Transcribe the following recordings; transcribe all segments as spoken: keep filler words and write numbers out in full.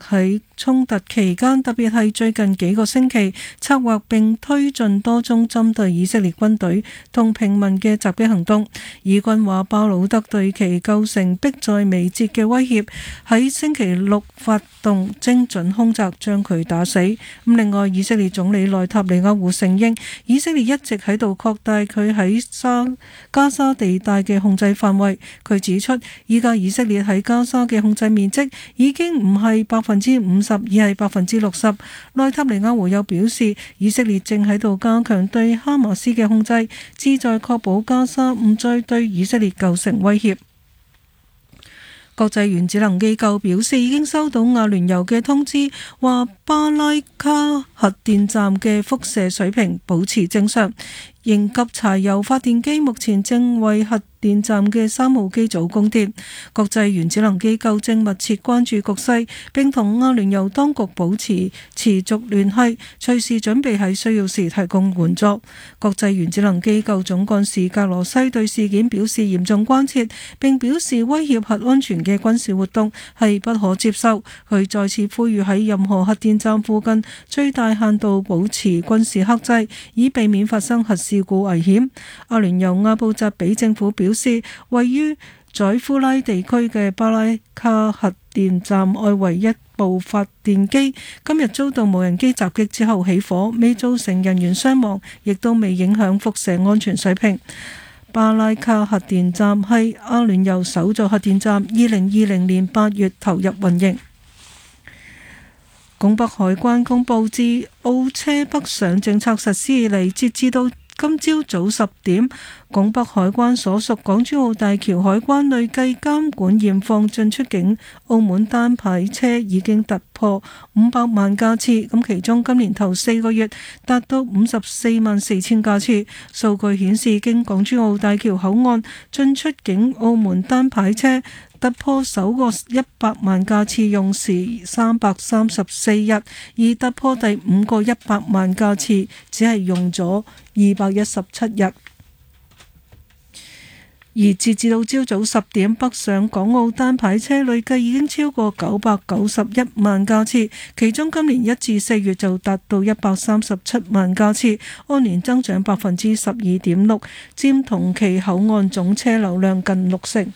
喺衝突期間，特別係最近幾個星期，策劃並推進多宗針對以色列軍隊同平民嘅襲擊行動。以軍話巴魯德對其構成迫在眉睫嘅威脅，喺星期六發動精準空襲，將佢打死。咁另外，以色列總理內塔尼亞胡承認，以色列一直喺度擴大佢喺沙加沙地帶嘅控制範圍。佢指出，依家以色列喺加沙嘅控制面積已經唔係百分之五十，而係百分之六十。內塔尼亞胡又表示，以色列正喺度加強對哈馬斯嘅控制，旨在確保加沙唔再對以色列構成威脅。國際原子能機構表示，已經收到阿聯酋嘅通知，話巴拉卡核電站嘅輻射水平保持正常。應急柴油發電機目前正為核電站嘅三號機組供電。國際原子能機構正密切關注局勢，並同阿聯酋當局保持持續聯繫，隨時準備喺需要時提供援助。國際原子能機構總幹事格羅西對事件表示嚴重關切，並表示威脅核安全嘅軍事活動係不可接受。佢再次呼籲喺任何核電站附近最大限度保持軍事克制，以避免發生核事故危險。阿聯酋阿布扎比政府表示，位於宰夫拉地區嘅巴拉卡核電站外圍一部發電機今日遭到無人機襲擊之後起火，未造成人員傷亡，亦都未影響輻射安全水平。巴拉卡核電站係阿聯酋首座核電站，二零二零年八月投入運營。拱北海關公佈，自澳車北上政策實施以嚟，截至到今朝早十點，拱北海關所屬港珠澳大橋海關累計監管驗放進出境澳門單牌車已經突破五百萬架次，咁其中今年頭四個月達到五十四萬四千架次。數據顯示，經港珠澳大橋口岸進出境澳門單牌車突破首個一百萬架次用時三百三十四日，而突破第五個一百萬架次只係用咗二百一十七日。而截至到朝早十點，北上港澳單牌車累計已經超過九百九十一萬架次，其中今年一至四月就達到一百三十七萬架次，按年增長百分之十二點六，佔同期口岸總車流量近六成。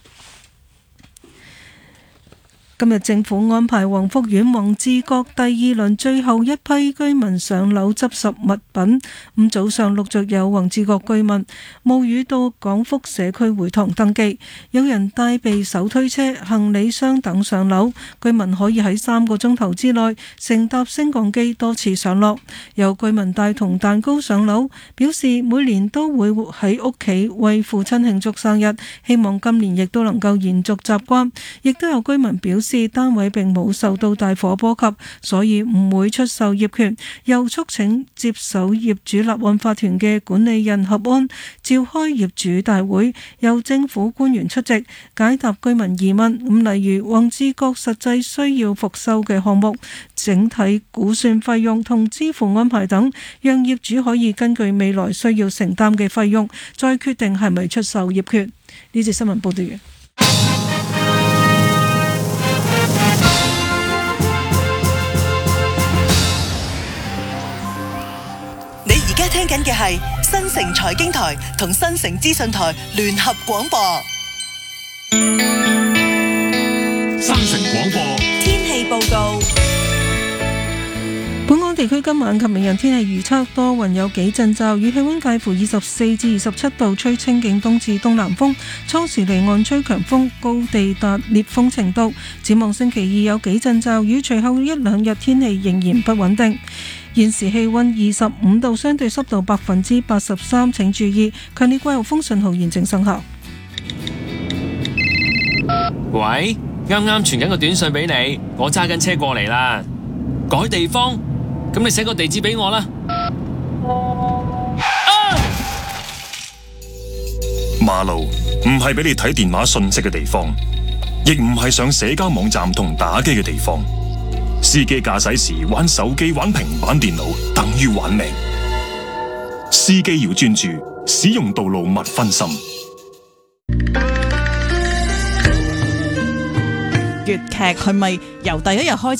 今日政府安排宏福苑宏志閣第二輪最後一批居民上樓執拾物品。咁早上陸續有宏志閣居民冒雨到廣福社區會堂登記，有人帶備手推車、行李箱等上樓。居民可以喺三個鐘頭之內乘搭升降機多次上落。有居民帶同蛋糕上樓，表示每年都會喺屋企為父親慶祝生日，希望今年亦都能夠延續習慣。亦都有居民表示，是單位並冇受到大火波及，所以唔會出售業權，又促請接手業主立案法團嘅管理人合安召開業主大會，由政府官員出席解答居民疑問。咁例如宏志閣實際需要復修嘅項目、整體估算費用同支付安排等，讓業主可以根據未來需要承擔嘅費用，再決定係咪出售業權。呢節新聞報道完。 而家聽緊嘅係新城財經台同新城資訊台聯合廣播。 新城廣播天氣報告。 本港地區今晚及明日天氣預測多雲，有幾陣驟雨，氣溫介乎二十四至二十七度，吹清勁東至東南風，初時離岸吹強風，高地達烈風程度。展望星期二有幾陣驟雨，隨後一兩日天氣仍然不穩定。現時氣溫二十五度，相對濕度百分之八十三，請注意強烈季候風信號現正生效。 喂，啱啱傳緊個短信俾你，我揸緊車過嚟啦。改地方，咁你寫個地址俾我啦。啊！ 馬路唔係俾你睇電話信息嘅地方，亦唔係上社交網站同打機嘅地方。司機駕駛時玩手機、玩平板電腦，等於玩命。司機要專注，使用道路勿分心。 粵劇係咪由第一日開始